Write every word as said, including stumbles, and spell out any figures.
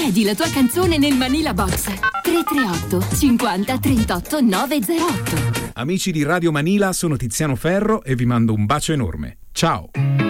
Chiedi la tua canzone nel Manila Box tre tre otto cinquanta trentotto novecentotto. Amici di Radio Manila, sono Tiziano Ferro e vi mando un bacio enorme. Ciao!